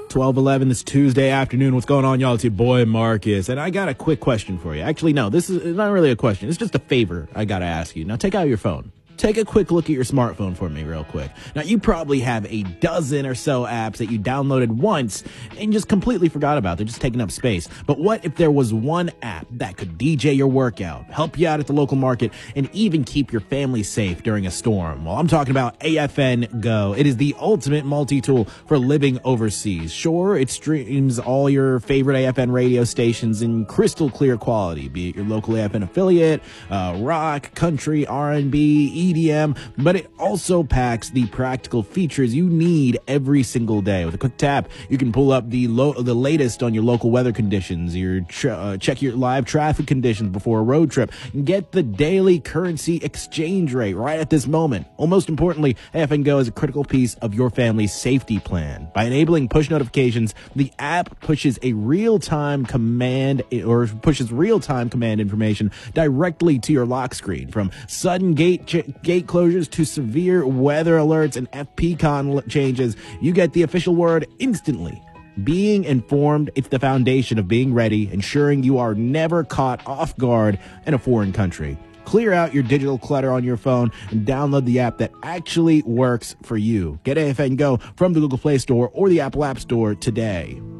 12:11 this Tuesday afternoon. What's going on, y'all? It's your boy Marcus, and I got a quick question for you. Actually, no, this is not really a question. It's just a favor I got to ask you. Now, take out your phone. Take a quick look at your smartphone for me real quick. Now, you probably have a dozen or so apps that you downloaded once and just completely forgot about. They're just taking up space. But what if there was one app that could DJ your workout, help you out at the local market, and even keep your family safe during a storm? Well, I'm talking about AFN Go. It is the ultimate multi-tool for living overseas. Sure, it streams all your favorite AFN radio stations in crystal clear quality, be it your local AFN affiliate, rock, country, R&B, EDM, but it also packs the practical features you need every single day. With a quick tap, you can pull up the latest on your local weather conditions, check your live traffic conditions before a road trip, and get the daily currency exchange rate right at this moment. Well, most importantly, AFN Go is a critical piece of your family's safety plan. By enabling push notifications, the app pushes real-time command information directly to your lock screen. From sudden gate closures to severe weather alerts and FPCON changes, you get the official word instantly. Being informed, it's the foundation of being ready, ensuring you are never caught off guard in a foreign country. Clear out your digital clutter on your phone and download the app that actually works for you. Get AFN Go from the Google Play Store or the Apple App Store today.